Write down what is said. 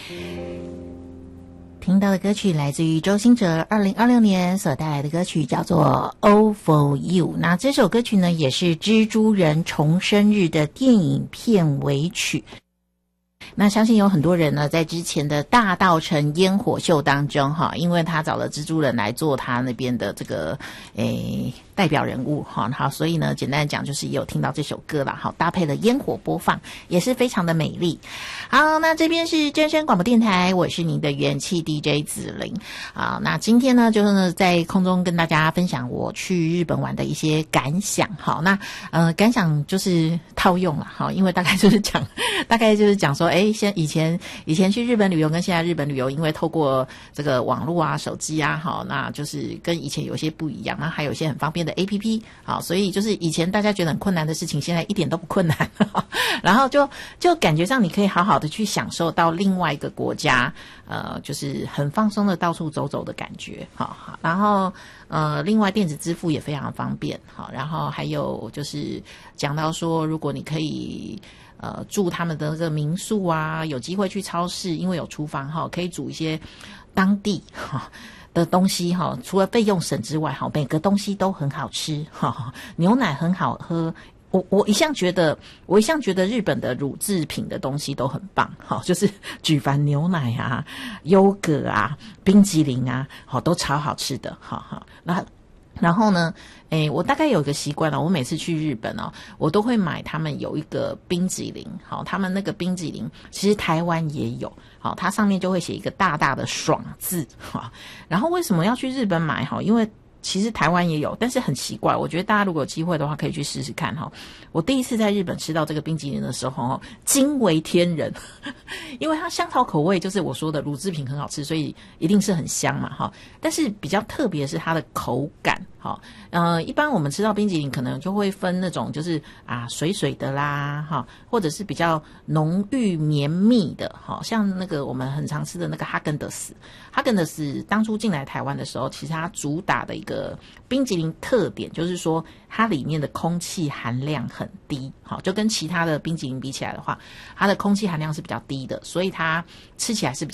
听到的歌曲来自于周兴哲2026年所带来的歌曲叫做 All For You。 那这首歌曲呢也是蜘蛛人重生日的电影片尾曲。那相信有很多人呢在之前的大稻埕烟火秀当中哈，因为他找了蜘蛛人来做他那边的这个代表人物哈，好，所以呢简单的讲就是也有听到这首歌啦，好，搭配了烟火播放也是非常的美丽。好，那这边是真声广播电台，我是您的元气 DJ 子玲啊。那今天呢就是呢在空中跟大家分享我去日本玩的一些感想。好，那感想就是套用了哈，因为大概就是讲说以前去日本旅游跟现在日本旅游，因为透过这个网络啊手机啊，好，那就是跟以前有些不一样，那还有一些很方便的 APP， 好，所以就是以前大家觉得很困难的事情现在一点都不困难然后就感觉上你可以好好的去享受到另外一个国家就是很放松的到处走走的感觉。好，然后另外电子支付也非常方便。好，然后还有就是讲到说如果你可以住他们的那个民宿啊，有机会去超市，因为有厨房哈，可以煮一些当地的东西哈，除了费用省之外哈，每个东西都很好吃哈，牛奶很好喝。我一向觉得日本的乳制品的东西都很棒，好，就是举凡牛奶啊、优格啊、冰淇淋啊，好，都超好吃的，好，然后呢，我大概有一个习惯了，我每次去日本哦，我都会买他们有一个冰淇淋，好，他们那个冰淇淋其实台湾也有，好，它上面就会写一个大大的爽字，好，然后为什么要去日本买？好，因为其实台湾也有，但是很奇怪，我觉得大家如果有机会的话可以去试试看哈。我第一次在日本吃到这个冰淇淋的时候惊为天人因为它香草口味，就是我说的乳制品很好吃，所以一定是很香嘛哈。但是比较特别的是它的口感哈。一般我们吃到冰淇淋可能就会分那种就是水水的啦哈，或者是比较浓郁绵密的哈，像那个我们很常吃的那个哈根达斯当初进来台湾的时候，其实它主打的一个冰淇淋特点就是说它里面的空气含量很低，好，就跟其他的冰淇淋比起来的话，它的空气含量是比较低的，所以它吃起来是比较